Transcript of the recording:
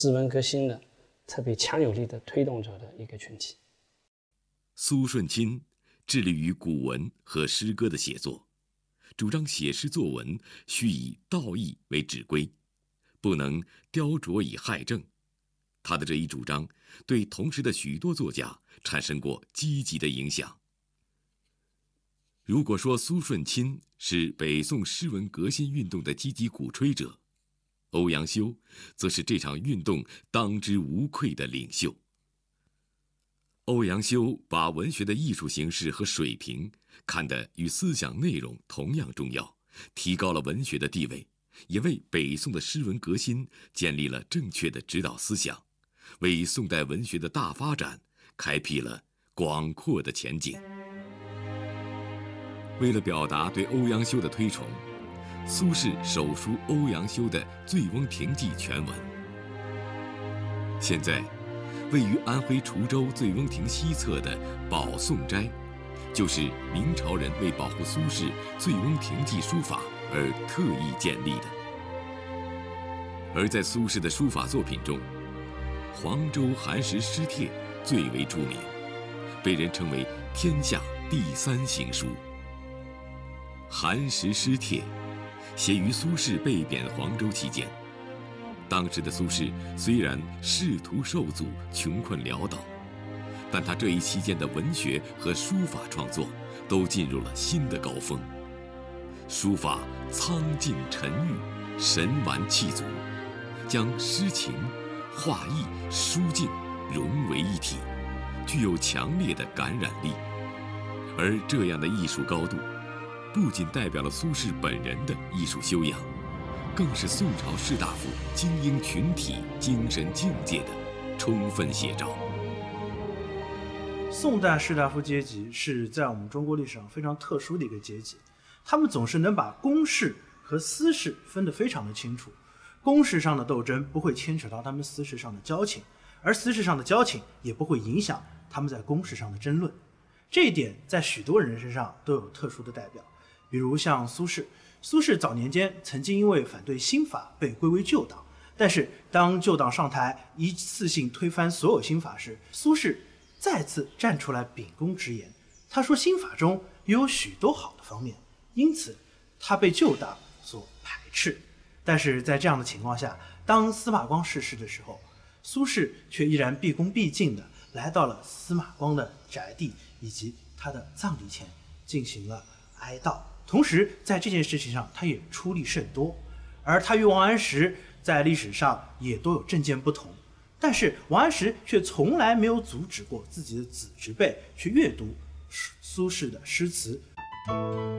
诗文革新的特别强有力的推动者的一个群体。 苏舜钦致力于古文和诗歌的写作，主张写诗作文须以道义为指归，不能雕琢以害正。他的这一主张对同时的许多作家产生过积极的影响。如果说苏舜钦是北宋诗文革新运动的积极鼓吹者，欧阳修则是这场运动当之无愧的领袖。欧阳修把文学的艺术形式和水平看得与思想内容同样重要，提高了文学的地位，也为北宋的诗文革新建立了正确的指导思想，为宋代文学的大发展开辟了广阔的前景。为了表达对欧阳修的推崇，苏轼手书欧阳修的《醉翁亭记》全文。现在，位于安徽滁州醉翁亭西侧的宝颂斋，就是明朝人为保护苏轼《醉翁亭记》书法而特意建立的。而在苏轼的书法作品中，黄州寒食诗帖最为著名，被人称为天下第3行书。寒食诗帖写于苏轼被贬黄州期间。当时的苏轼虽然仕途受阻，穷困潦倒，但他这一期间的文学和书法创作都进入了新的高峰。书法苍劲沉郁，神完气足，将诗情、画意、书境融为一体，具有强烈的感染力。而这样的艺术高度，不仅代表了苏轼本人的艺术修养，更是宋朝士大夫精英群体精神境界的充分写照。 宋代士大夫阶级是在我们中国历史上非常特殊的一个阶级，他们总是能把公事和私事分得非常的清楚。公事上的斗争不会牵扯到他们私事上的交情，而私事上的交情也不会影响他们在公事上的争论。这一点在许多人身上都有特殊的代表，比如像苏轼。苏轼早年间曾经因为反对新法被归为旧党，但是当旧党上台一次性推翻所有新法时，苏轼再次站出来秉公直言，他说新法中也有许多好的方面，因此他被旧党所排斥。但是在这样的情况下，当司马光逝世的时候，苏轼却依然毕恭毕敬地来到了司马光的宅地以及他的葬礼前进行了哀悼。同时在这件事情上他也出力甚多，而他与王安石在历史上也都有政见不同，但是王安石却从来没有阻止过自己的子侄辈去阅读苏轼的诗词。